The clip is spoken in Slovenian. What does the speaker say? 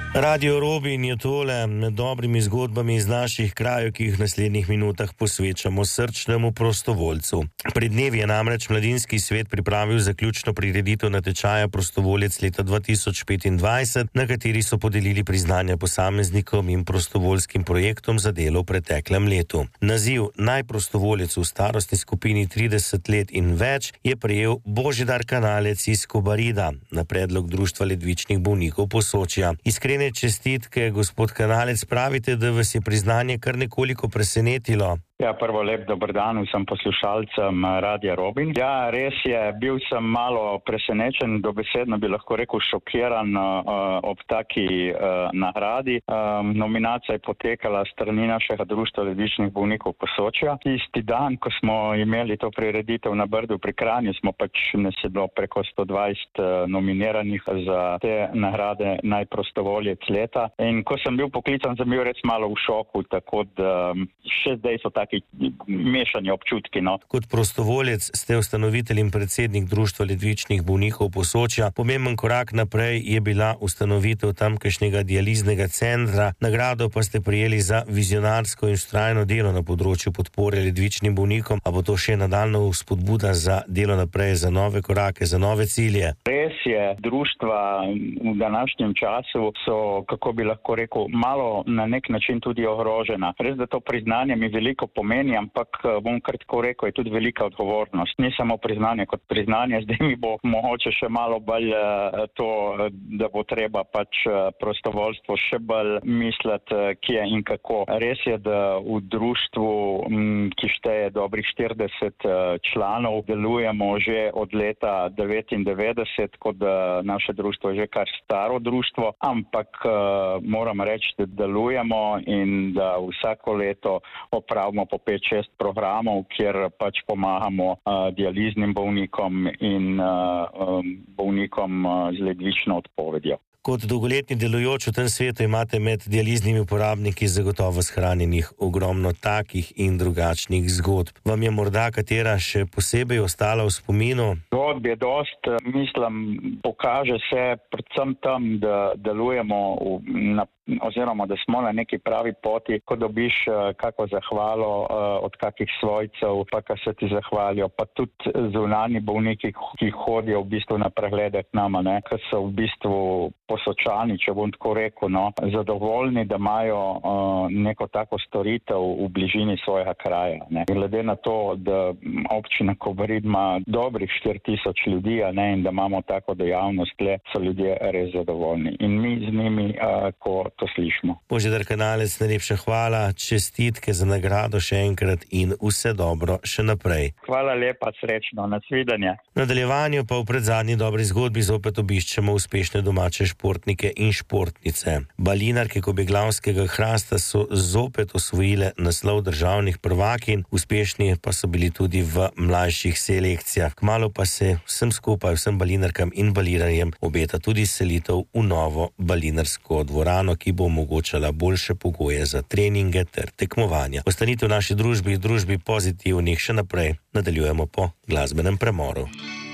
Radio Robin je tole med dobrimi zgodbami iz naših krajev, ki jih v naslednjih minutah posvečamo srčnemu prostovoljcu. Pred dnevi je namreč Mladinski svet pripravil zaključno prireditev natečaja Prostovoljec leta 2025, na kateri so podelili priznanja posameznikom in prostovoljskim projektom za delo v preteklem letu. Naziv najprostovoljec v starostni skupini 30 let in več je prejel Božidar Kanalec iz Kobarida na predlog Društva ledvičnih bolnikov Posočja. Iskrene čestitke, gospod Kanalec, pravite, da vas je priznanje kar nekoliko presenetilo. Ja, prvo lep dober dan vsem poslušalcem Radia Robin. Ja, res je, bil sem malo presenečen, dobesedno bi lahko rekel šokiran ob taki nagradi. Nominacija je potekala strani našega Društva ledvičnih bolnikov Posočja. Tisti dan, ko smo imeli to prireditev na Brdu pri Kranju, smo nas je bilo preko 120 nominiranih za te nagrade najprostovoljec leta. In ko sem bil poklican, sem bil res malo v šoku, tako da še zdaj so mešanje občutki. No. Kot prostovoljec ste ustanovitelj in predsednik Društva ledvičnih bolnikov Posočja. Pomemben korak naprej je bila ustanovitev tamkajšnjega dializnega centra. Nagrado pa ste prijeli za vizionarsko in vztrajno delo na področju podpore ledvičnim bolnikom. A bo to še nadaljnja spodbuda za delo naprej, za nove korake, za nove cilje? Res je, društva v današnjem času so, kako bi lahko rekel, malo na nek način tudi ogrožena. Res, da to priznanje mi veliko pomeni, ampak bom kar tako rekel, je tudi velika odgovornost. Ni samo priznanje kot priznanje, zdaj mi bo mogoče še malo bolj to, da bo treba prostovoljstvo še bolj misliti, kje in kako. Res je, da v društvu, ki šteje dobrih 40 članov, delujemo že od leta 99, kot da naše društvo je že kar staro društvo, ampak moram reči, da delujemo in da vsako leto opravimo po 5-6 programov, kjer pomagamo dializnim bolnikom in bolnikom z ledvično odpovedjo. Kot dolgoletni delujoč v tem svetu imate med dializnimi uporabniki zagotovo shranjenih ogromno takih in drugačnih zgodb. Vam je morda katera še posebej ostala v spominu? Zgodb je dost, mislim, pokaže se predvsem tam, da delujemo oziroma da smo na neki pravi poti, ko dobiš kako zahvalo od kakih svojcev, pa ko se ti zahvalijo, pa tudi zunanji bolniki, ki hodijo v bistvu na preglede k nama, ko so v bistvu Posočani, če bom tako rekel, zadovoljni, da imajo neko tako storitev v bližini svojega kraja. Glede na to, da občina Kobarid ima dobrih 4000 ljudi, in da imamo tako dejavnost, so ljudje res zadovoljni. In mi z njimi, ko to slišimo. Božidar Kanalec, najlepša hvala, čestitke za nagrado še enkrat in vse dobro še naprej. Hvala lepa, srečno, nasvidenje. V nadaljevanju pa v predzadnji dobri zgodbi zopet obiščemo uspešne domače športnike in športnice. Balinarke Kobeglavskega Hrasta so zopet osvojile naslov državnih prvakinj, uspešni pa so bili tudi v mlajših selekcijah. Kmalu pa se vsem skupaj, vsem balinarkam in balinarjem obeta tudi selitev v novo balinarsko dvorano, ki bo omogočala boljše pogoje za treninge ter tekmovanja. Ostanite v naši družbi pozitivnih, še naprej nadaljujemo po glasbenem premoru.